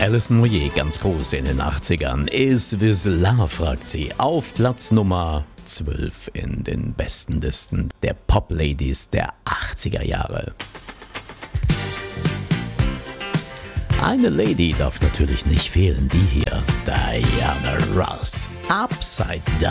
Alison Moyet, ganz groß in den 80ern. Is This Love, fragt sie. Auf Platz Nummer 12 in den besten Listen der Pop-Ladies der 80er Jahre. Eine Lady darf natürlich nicht fehlen, die hier, Diana Ross, Upside Down.